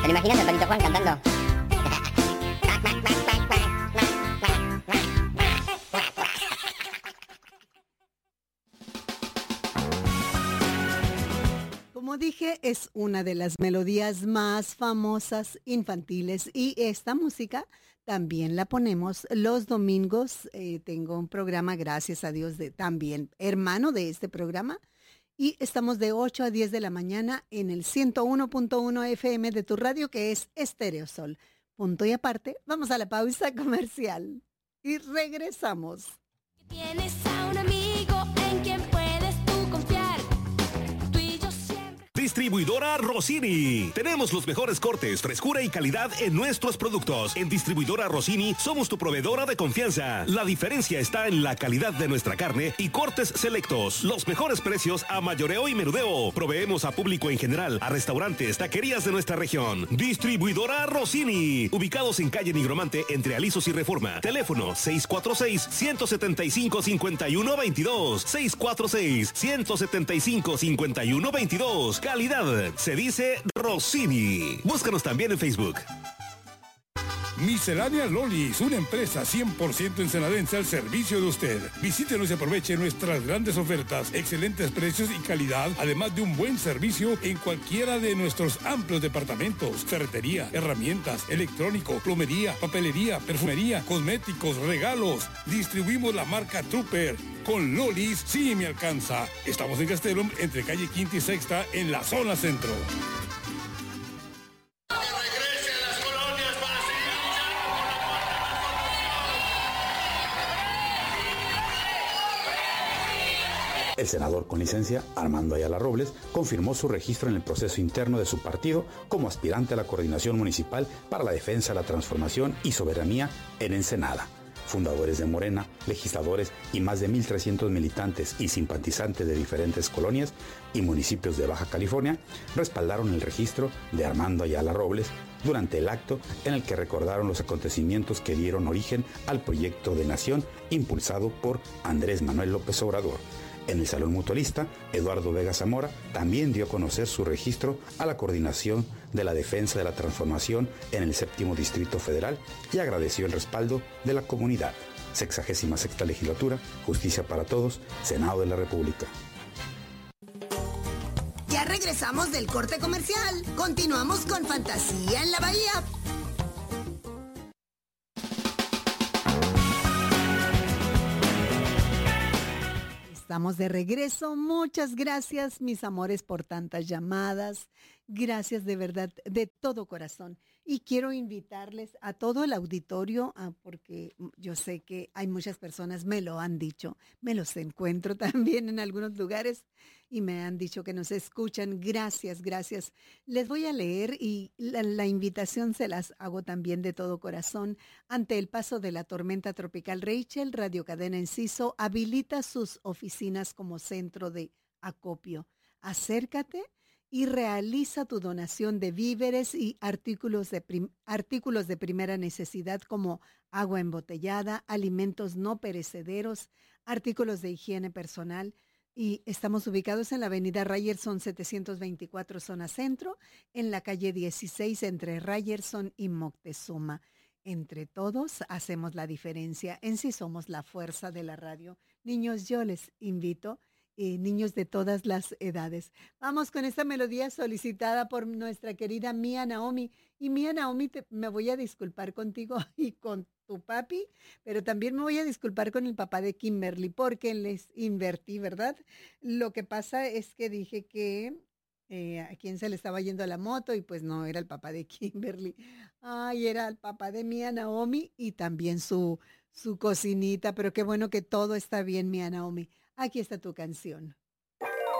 ¿Te lo imaginas al Patito Juan cantando? Como dije, es una de las melodías más famosas infantiles y esta música también la ponemos los domingos. Tengo un programa, gracias a Dios, también hermano de este programa. Y estamos de 8 a 10 de la mañana en el 101.1 FM de tu radio, que es Estéreo Sol. Punto y aparte, vamos a la pausa comercial y regresamos. Tienes a un amigo en quien puedes tú confiar. Tú y yo siempre. Distribuidora Rossini. Tenemos los mejores cortes, frescura y calidad en nuestros productos. En Distribuidora Rossini somos tu proveedora de confianza. La diferencia está en la calidad de nuestra carne y cortes selectos. Los mejores precios a mayoreo y menudeo. Proveemos a público en general, a restaurantes, taquerías de nuestra región. Distribuidora Rossini. Ubicados en calle Nigromante entre Alisos y Reforma. Teléfono 646-175-5122. 646-175-5122. Calidad, se dice Rossini. Búscanos también en Facebook. Miscelánea Lolis, una empresa 100% ensenadense al servicio de usted. Visítenos y aproveche nuestras grandes ofertas, excelentes precios y calidad, además de un buen servicio en cualquiera de nuestros amplios departamentos. Ferretería, herramientas, electrónico, plomería, papelería, perfumería, cosméticos, regalos. Distribuimos la marca Trooper. Con Lolis sí me alcanza. Estamos en Castellón, entre calle Quinta y Sexta, en la zona centro. El senador con licencia, Armando Ayala Robles, confirmó su registro en el proceso interno de su partido como aspirante a la coordinación municipal para la defensa, la transformación y soberanía en Ensenada. Fundadores de Morena, legisladores y más de 1,300 militantes y simpatizantes de diferentes colonias y municipios de Baja California respaldaron el registro de Armando Ayala Robles durante el acto en el que recordaron los acontecimientos que dieron origen al proyecto de nación impulsado por Andrés Manuel López Obrador. En el Salón Mutualista, Eduardo Vega Zamora también dio a conocer su registro a la coordinación de la defensa de la transformación en el 7º Distrito Federal y agradeció el respaldo de la comunidad. 66ª Legislatura, Justicia para Todos, Senado de la República. Ya regresamos del corte comercial. Continuamos con Fantasía en la Bahía. Estamos de regreso. Muchas gracias, mis amores, por tantas llamadas. Gracias de verdad, de todo corazón. Y quiero invitarles a todo el auditorio, porque yo sé que hay muchas personas, me lo han dicho, me los encuentro también en algunos lugares y me han dicho que nos escuchan. Gracias, gracias. Les voy a leer y la invitación se las hago también de todo corazón. Ante el paso de la tormenta tropical Rachel, Radio Cadena Enciso habilita sus oficinas como centro de acopio. Acércate y realiza tu donación de víveres y artículos de primera necesidad como agua embotellada, alimentos no perecederos, artículos de higiene personal. Y estamos ubicados en la avenida Ryerson 724, zona centro, en la calle 16 entre Ryerson y Moctezuma. Entre todos hacemos la diferencia. En sí somos la fuerza de la radio. Niños, yo les invito, niños de todas las edades. Vamos con esta melodía solicitada por nuestra querida Mía Naomi. Y Mía Naomi, me voy a disculpar contigo y con tu papi, pero también me voy a disculpar con el papá de Kimberly porque les invertí, ¿verdad? Lo que pasa es que dije que a quién se le estaba yendo la moto y pues no, era el papá de Kimberly. Ay, era el papá de Mía Naomi y también su cocinita, pero qué bueno que todo está bien, Mía Naomi. Aquí está tu canción.